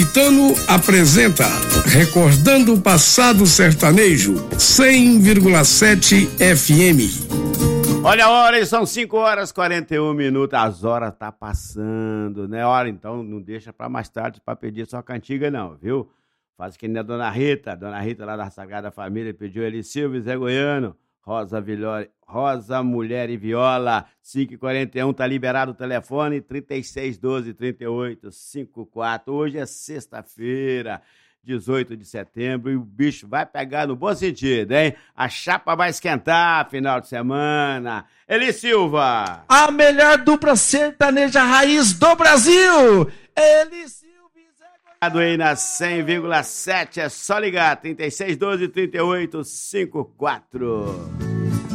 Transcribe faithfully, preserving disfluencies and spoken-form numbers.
Caetano apresenta Recordando o Passado Sertanejo, cem vírgula sete F M. Olha a hora, são cinco horas e quarenta e um minutos, as horas tá passando, né? Hora, então não deixa pra mais tarde pra pedir sua cantiga não, viu? Faz que nem a Dona Rita, Dona Rita lá da Sagrada Família pediu Eli Silva e Zé Goiano, Rosa, Vilho... Rosa Mulher e Viola, cinco e quarenta e um, tá liberado o telefone, trinta e seis, doze, trinta e oito, cinquenta e quatro. Hoje é sexta-feira, dezoito de setembro, e o bicho vai pegar no bom sentido, hein? A chapa vai esquentar final de semana. Eli Silva! A melhor dupla sertaneja raiz do Brasil! Eli Silva! Aí na cem vírgula sete, é só ligar, trinta e seis, doze, trinta e oito, cinquenta e quatro.